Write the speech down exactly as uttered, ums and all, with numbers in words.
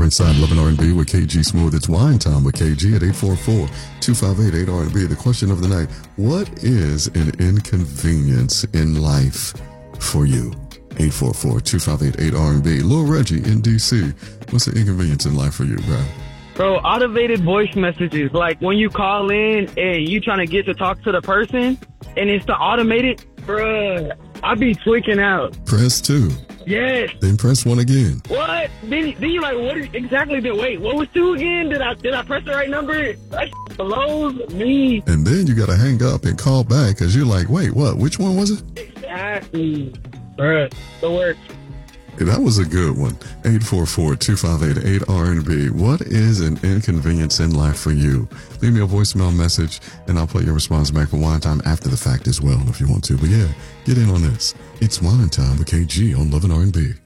You're inside Love and R and B with K G Smooth. It's Wine Time with K G at eight four four, two five eight, eight R and B. The question of the night, what is an inconvenience in life for you? eight four four, two five eight, eight R and B. Lil Reggie in D C. What's the inconvenience in life for you, bro? Bro, automated voice messages. Like when you call in and you trying to get to talk to the person and it's the automated, bruh, I be tweaking out. Press two. Yes. Then press one again. What? Then, then you like, what exactly did, wait, what was two again? Did I did I press the right number? That blows me. And then you got to hang up and call back because you're like, wait, what? Which one was it? Exactly. Bruh, the work. Hey, that was a good one. eight four four, two five eight, eight R and B. What is an inconvenience in life for you? Leave me a voicemail message, and I'll play your response back for Wine Time after the fact as well if you want to. But yeah, get in on this. It's Wine Time with K G on Love and R and B.